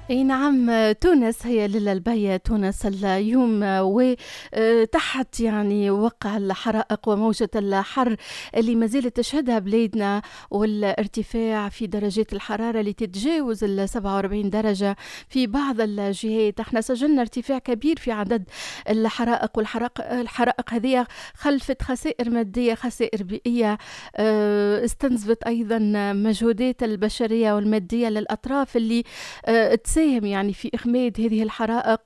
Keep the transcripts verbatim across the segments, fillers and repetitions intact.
اي نعم. تونس هي ليلة البهية، تونس اليوم وتحت يعني وقع الحرائق وموجة الحر اللي ما زالت تشهدها بلادنا، والارتفاع في درجات الحرارة اللي تتجاوز ال سبعة وأربعين درجة في بعض الجهات. احنا سجلنا ارتفاع كبير في عدد الحرائق، والحرائق الحرائق هذه خلفت خسائر مادية، خسائر بيئية، آه، استنزفت أيضا مجهودات البشرية والمادية للأطراف اللي آه، تساهم يعني في إخماد هذه الحرائق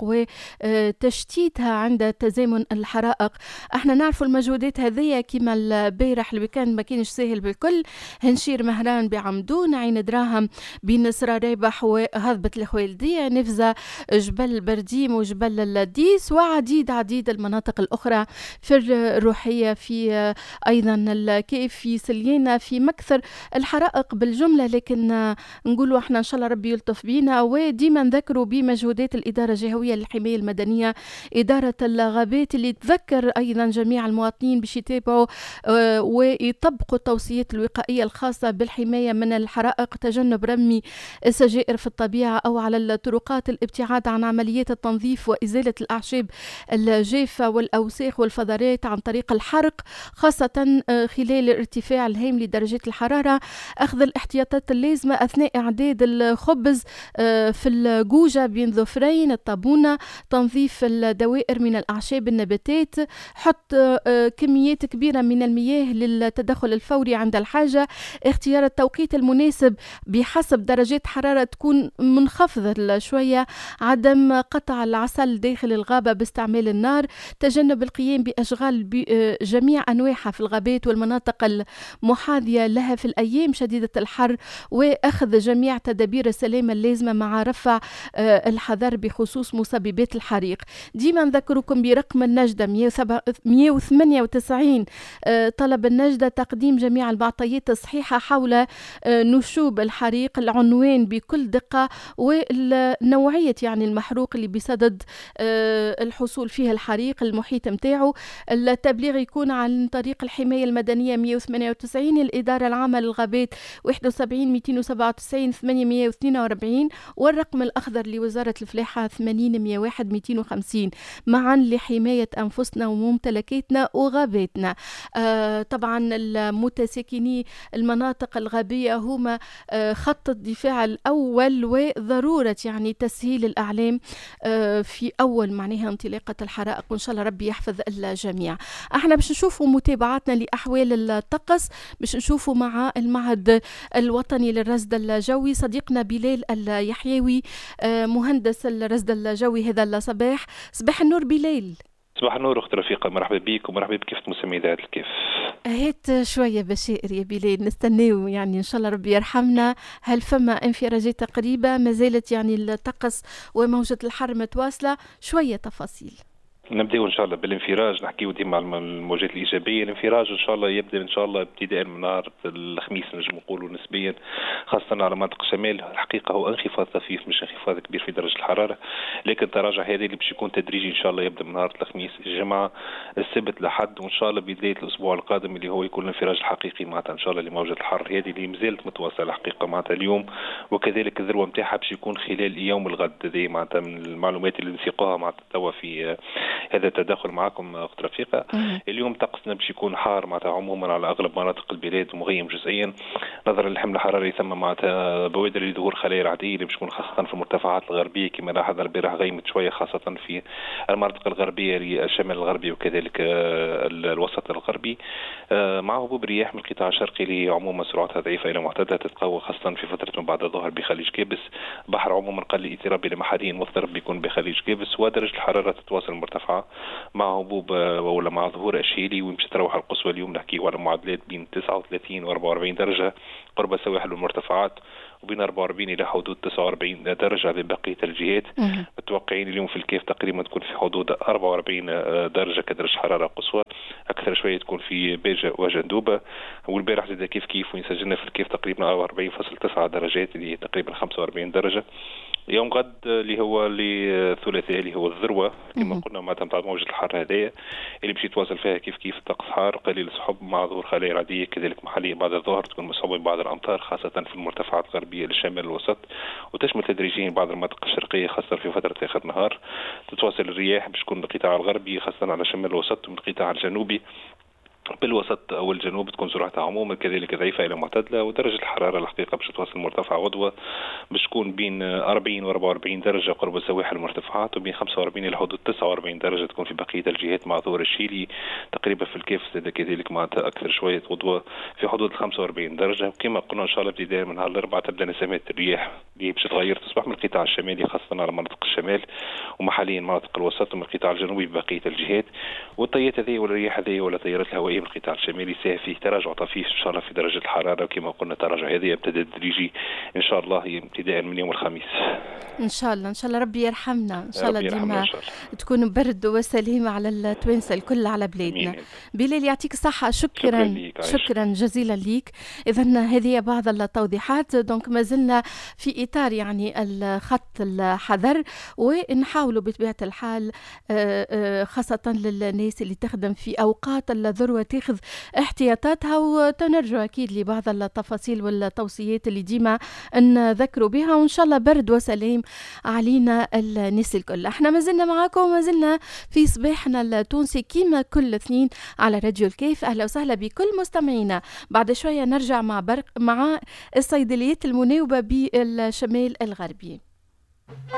وتشتيتها عند تزامن الحرائق. احنا نعرفوا المجهودات هذه كما البارح الويكاند ما كانش ساهل بالكل. هنشير مهران بعمدون، عين دراهم بنصرة رابح وهضبة الخويلدية، نفزة، جبل برديم وجبل الديس، وعديد عديد المناطق الأخرى في الروحية، في أيضا الكيف، في سليانة، في مكثر الحرائق بالجملة. لكن نقولوا احنا إن شاء الله ربي يلطف بينا، وديما نذكروا بمجهودات الإدارة الجهوية للحماية المدنية، إدارة الغابات، اللي تذكر أيضا جميع المواطنين باش يتابعوا آه ويطبقوا التوصيات الوقائية الخاصة بالحماية من الحرائق، تجنب رمي السجائر في الطبيعة أو على الطرقات، الابتعاد عن عمليات التنظيف وإزالة الأعشاب الجافة والأوساخ والفضلات عن طريق الحرق، خاصة آه خلال ارتفاع الهام لدرجات الحرارة، أخذ الاحتياطات اللازمة أثناء إعداد الخبز في الجوجة بين ظفرين، الطابونة، تنظيف الدوائر من الأعشاب النباتات، حط كميات كبيرة من المياه للتدخل الفوري عند الحاجة، اختيار التوقيت المناسب بحسب درجات حرارة تكون منخفضة شوية، عدم قطع العسل داخل الغابة باستعمال النار، تجنب القيام بأشغال بجميع أنواعها في الغابات والمناطق المحاذية لها في الأيام شديدة الحر، وأخذ جميع تدابير السلامة اللازمة مع رفع آه الحذر بخصوص مسببات الحريق. ديما نذكركم برقم النجدة مئة وثمانية وتسعين، آه طلب النجدة تقديم جميع المعطيات الصحيحة حول آه نشوب الحريق، العنوان بكل دقة، والنوعية يعني المحروق اللي بصدد آه الحصول فيه الحريق، المحيط متاعه. التبليغ يكون عن طريق الحماية المدنية مئة وثمانية وتسعين، الإدارة العامة للغابات واحد وسبعين مئتين وسبعة وتسعين ثمانمئة واثنين وأربعين، والرقم الأخضر لوزارة الفلاحة ثمانين مئة وواحد مئتين وخمسين، معا لحماية أنفسنا وممتلكاتنا وغاباتنا. آه طبعا المتساكني المناطق الغابية هما آه خط الدفاع الأول، وضرورة يعني تسهيل الأعلام آه في أول معناها انطلاقة الحرائق، وإن شاء الله ربي يحفظ الجميع. احنا باش نشوفوا متابعاتنا لأحوال الطقس، باش نشوفوا مع المعهد الوطني للرصد الجوي صديقنا بلال اليحيوي، مهندس الرصد الجوي هذا الصباح. صباح النور بلال. صباح النور اخت رفيقه، مرحبا بك ومرحبا بكيف مسمي ذات الكيف. هات شويه بشائر يا بلال، نستناو يعني ان شاء الله ربي يرحمنا. هل فما انفراجات قريبه؟ ما زالت يعني الطقس وموجه الحر متواصله؟ شويه تفاصيل. نبداو ان شاء الله بالانفراج، نحكيو ديما على الموجات الايجابيه. الانفراج ان شاء الله يبدا ان شاء الله ابتداء من نهار الخميس نجم نقولوا نسبيا، خاصه على مناطق الشمال. الحقيقه هو انخفاض طفيف مش انخفاض كبير في درجه الحراره، لكن التراجع هذا اللي باش يكون تدريجي ان شاء الله يبدا من نهار الخميس، الجمعه، السبت، لحد وان شاء الله بدايه الاسبوع القادم اللي هو يكون الانفراج الحقيقي معناتها ان شاء الله لموجه الحر هذه اللي مازالت متواصله الحقيقه معناتها اليوم، وكذلك الذروه نتاعها باش يكون خلال يوم الغد. هذه معناتها من المعلومات اللي نسيقوها معناتها توا في هذا التداخل معكم اخت رفيقه. اليوم طقسنا باش يكون حار معناتها عموما على اغلب مناطق البلاد ومغيم جزئيا نظرا للحمل الحراري، ثم معناتها بوادر لظهور خلايا رعديه اللي باش تكون خاصه في المرتفعات الغربيه كما لاحظنا البارح غيمت شويه خاصه في المناطق الغربيه للشمال الغربي وكذلك الوسط الغربي، مع هبوب رياح من القطاع الشرقي اللي عموما سرعتها ضعيفه الى معتدله، تتقوى خاصه في فتره من بعد الظهر بخليج كابس. بحر عموما قل اضطراب الى محادين مضطرب بيكون بخليج كابس، ودرجه الحراره تتواصل مرتفعه مع هبوب ولا مع ظهور اشيلي، ويمشي تروح القصوى اليوم نحكيو على معدلات بين تسعة وثلاثين و أربعة وأربعين درجه قرب السواحل والمرتفعات، وبين أربعة وأربعين الى حدود تسعة وأربعين درجه ببقيه الجهات. متوقعين اليوم في الكيف تقريبا تكون في حدود أربعة وأربعين درجه كدرجه حراره قصوى، اكثر شويه تكون في بيجا وجندوبه. والبارح زاد كيف كيف وين سجلنا في الكيف تقريبا أربعة وأربعين فاصلة تسعة درجات اللي هي تقريبا خمسة وأربعين درجه. يوم غد اللي هو الثلاثاء اللي هو الذروه كما قلنا معناتها نتاع موجه الحر هذايا اللي باش يتواصل فيها كيف كيف الطقس حار قليل السحب مع ظهور خلايا رعديه كذلك محليا بعد الظهر تكون مصحوبه ببعض الامطار خاصه في المرتفعات الغربيه للشمال الوسط، وتشمل تدريجيا بعض المناطق الشرقيه خاصه في فتره اخر النهار. تتواصل الرياح باش تكون القطاع الغربي خاصه على شمال الوسط ومن القطاع الجنوبي بالوسط او الجنوب تكون سرعتها عموما كذلك ضعيفه الى معتدله، ودرجه الحراره الحقيقه باش توصل مرتفعه غدوه باش تكون بين أربعين و أربعة وأربعين درجه قرب السواحل المرتفعات، وبين خمسة وأربعين الى حدود تسعة وأربعين درجه تكون في بقيه الجهات مع ظهور الشيلي تقريبا في الكاف زاد كذلك معناتها اكثر شويه غدوه في حدود خمسة وأربعين درجه. وكما قلنا ان شاء الله ابتداء من نهار الاربعاء تبدا نسمات الرياح اللي باش تغير تصبح من القطاع الشمالي خاصه على مناطق الشمال ومحليا مناطق الوسط ومن القطاع الجنوبي ببقيه الجهات، والطيات هذه والرياح هذه ولا التيارات الهوائيه من القطاع الشمالي فيه تراجع طفيف ان شاء الله في درجه الحراره، وكما قلنا التراجع هذا يبتدئ تدريجي ان شاء الله ابتداء من يوم الخميس ان شاء الله. ان شاء الله ربي يرحمنا ان شاء الله ديما تكون برد وسليمه على التوانسه الكل على بلادنا. بلال يعطيك الصحه، شكرا شكرا, شكرا جزيلا ليك. اذا هذه بعض التوضيحات، دونك ما زلنا في اطار يعني الخط الحذر ونحاولوا بطبيعه الحال خاصه للناس اللي تخدم في اوقات الذروه تاخذ احتياطاتها، وتنرجو اكيد لبعض التفاصيل والتوصيات اللي ديما نذكروا بها، وان شاء الله برد وسلام علينا الناس الكل. احنا ما زلنا معاكم وما زلنا في صباحنا التونسي كيما كل اثنين على راديو الكيف. اهلا وسهلا بكل مستمعينا. بعد شويه نرجع مع برق مع الصيدليات المناوبه بالشمال الغربي.